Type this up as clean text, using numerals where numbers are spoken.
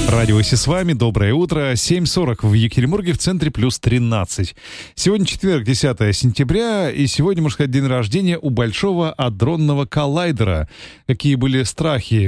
Радио Си с вами, доброе утро, 7:40 в Екатеринбурге, в центре плюс 13. Сегодня четверг, 10 сентября, и сегодня, можно сказать, день рождения у Большого адронного коллайдера. Какие были страхи